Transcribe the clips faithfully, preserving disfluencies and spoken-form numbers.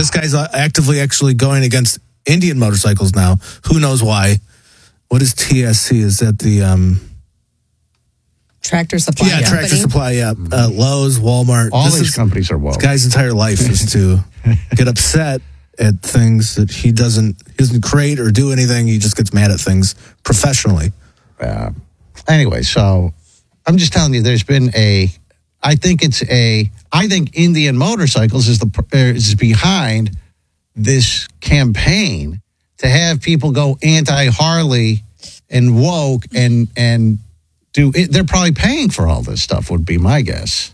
this guy's actively actually going against Indian motorcycles now. Who knows why? What is T S C? Is that the um, Tractor Supply? Yeah, Tractor company? Supply. Yeah, uh, Lowe's, Walmart. All this these is, companies are woke. This guy's entire life is to get upset at things that he doesn't he doesn't create or do anything. He just gets mad at things professionally. Uh, anyway, so I'm just telling you, there's been a. I think it's a. I think Indian Motorcycles is the is behind this campaign to have people go anti-Harley and woke and and do it. They're probably paying for all this stuff. Would be my guess.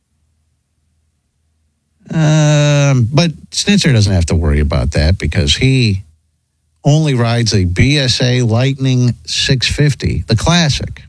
Um, but Snitzer doesn't have to worry about that because he only rides a B S A Lightning six fifty, the classic.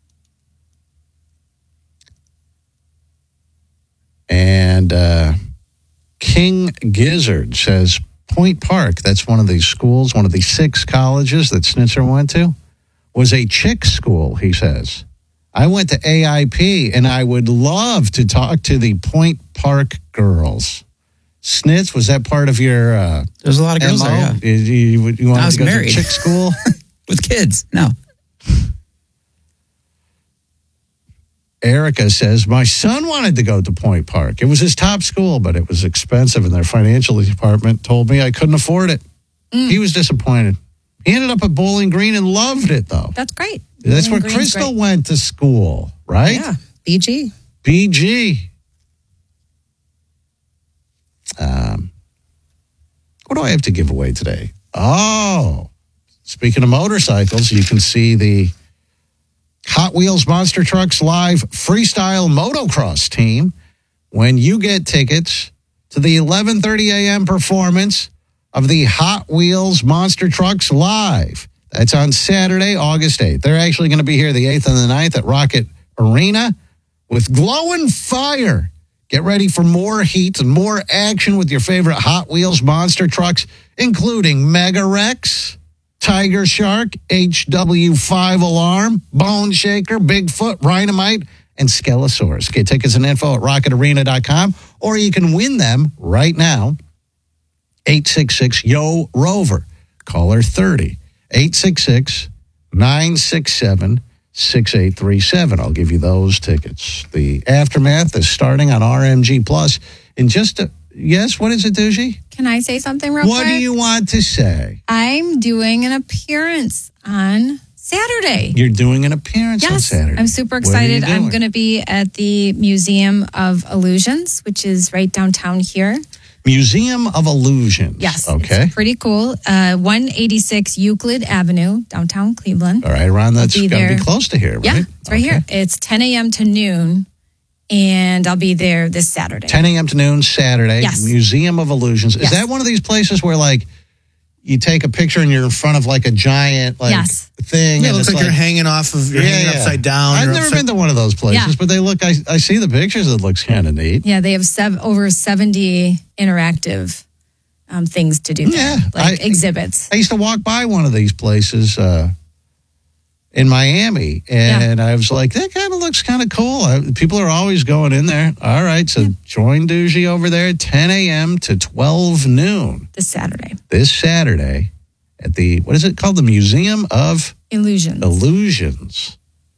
And uh, King Gizzard says Point Park, that's one of these schools, one of the six colleges that Snitzer went to, was a chick school, he says. I went to A I P, and I would love to talk to the Point Park girls. Snitz, was that part of your uh, There's a lot of girls M O? there, yeah. You, you, you wanted I was to go married. to chick school? With kids, no. Erica says, my son wanted to go to Point Park. It was his top school, but it was expensive, and their financial department told me I couldn't afford it. Mm. He was disappointed. He ended up at Bowling Green and loved it, though. That's great. That's where Bowling Green's Crystal great. went to school, right? Yeah, B G. B G. Um, what do I have to give away today? Oh, speaking of motorcycles, you can see the Hot Wheels Monster Trucks Live Freestyle Motocross team when you get tickets to the eleven thirty a.m. performance of the Hot Wheels Monster Trucks Live. That's on Saturday, August eighth. They're actually going to be here the eighth and the ninth at Rocket Arena with glowing fire. Get ready for more heat and more action with your favorite Hot Wheels monster trucks, including Mega Rex, Tiger Shark, H W five Alarm, Bone Shaker, Bigfoot, Rhinomite, and Skelosaurus. Get tickets and info at rocket arena dot com, or you can win them right now. eight six six, Y O, Rover. Caller thirty. eight six six, nine six seven, six eight three seven. I'll give you those tickets. The Aftermath is starting on R M G Plus in just a... Yes, what is it, Doogie? Can I say something real What quick? do you want to say? I'm doing an appearance on Saturday. You're doing an appearance on Yes, Saturday. I'm super What are you excited. I'm doing? going to be at the Museum of Illusions, which is right downtown here. Museum of Illusions. Yes. Okay. It's pretty cool. Uh, one eighty-six Euclid Avenue, downtown Cleveland. All right, Ron, that's be got to be there. close to here, right? Yeah, it's right Okay. here. It's ten a.m. to noon, and I'll be there this Saturday. ten a.m. to noon, Saturday. Yes. Museum of Illusions. Is Yes. that one of these places where, like, you take a picture and you're in front of, like, a giant, like, Yes. thing? Yeah, it and looks it's like, you're hanging off of, you're Yeah, hanging yeah. upside down. I've you're never upside- been to one of those places, Yeah. but they look, I, I see the pictures. It looks kind of neat. Yeah, they have sev- over seventy interactive um, things to do. Yeah, there, like I- exhibits. I used to walk by one of these places uh, in Miami, and I was like, that kind of looks kind of cool. I, people are always going in there. All right, so join Doogie over there at ten a.m. to twelve noon This Saturday. this Saturday at the, what is it called? The Museum of Illusions. Illusions.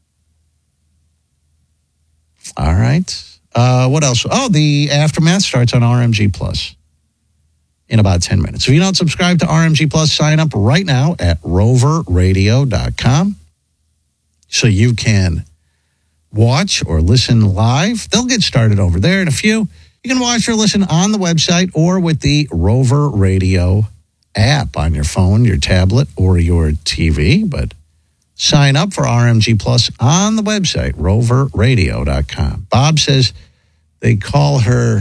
All right. Uh, what else? Oh, the Aftermath starts on R M G Plus in about ten minutes. If you don't subscribe to R M G Plus, sign up right now at rover radio dot com so you can watch or listen live. They'll get started over there in a few. You can watch or listen on the website or with the Rover Radio app on your phone, your tablet, or your T V. But sign up for R M G Plus on the website, rover radio dot com. Bob says they call her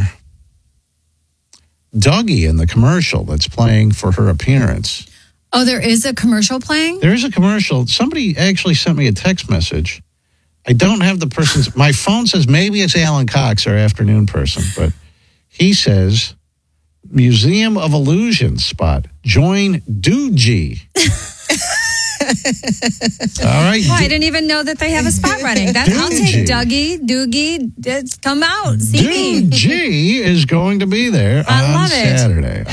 Dougie in the commercial that's playing for her appearance. Oh, there is a commercial playing? There is a commercial. Somebody actually sent me a text message. I don't have the person's... My phone says maybe it's Alan Cox, our afternoon person, but he says Museum of Illusions spot. Join Doogie. All right. Oh, I didn't even know that they have a spot running. That, I'll take Dougie, Doogie. It's come out. See me. Doogie is going to be there I on love it. Saturday.